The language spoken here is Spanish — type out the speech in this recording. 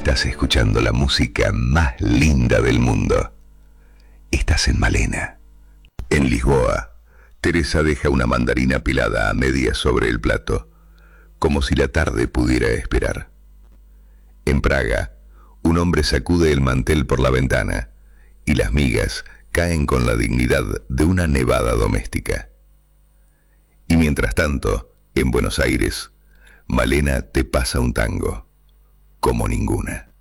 Estás escuchando la música más linda del mundo. Estás en Malena. En Lisboa, Teresa deja una mandarina pelada a medias sobre el plato, como si la tarde pudiera esperar. En Praga, un hombre sacude el mantel por la ventana y las migas caen con la dignidad de una nevada doméstica. Y mientras tanto, en Buenos Aires, Malena te pasa un tango, como ninguna.